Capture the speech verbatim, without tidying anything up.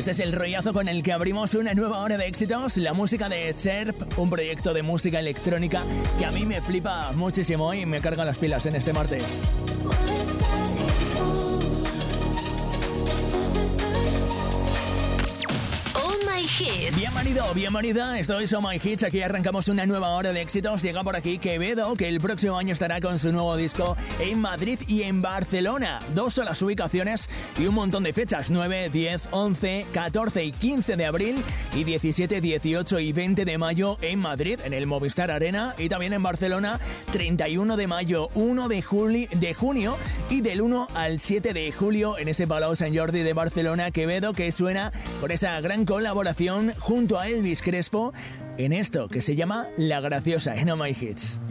Este es el rollazo con el que abrimos una nueva hora de éxitos, la música de Serp, un proyecto de música electrónica que a mí me flipa muchísimo y me carga las pilas en este martes. Bienvenido, bienvenida, esto es Oh My Hits, aquí arrancamos una nueva hora de éxitos. Llega por aquí Quevedo, que el próximo año estará con su nuevo disco en Madrid y en Barcelona. Dos son las ubicaciones y un montón de fechas, nueve, diez, once, catorce y quince de abril y diecisiete, dieciocho y veinte de mayo en Madrid, en el Movistar Arena, y también en Barcelona, treinta y uno de mayo, uno de, juli- de junio y del uno al siete de julio en ese Palau Sant Jordi de Barcelona. Quevedo, que suena con esa gran colaboración junto a Elvis Crespo en esto que se llama La Graciosa en Oh My Hits.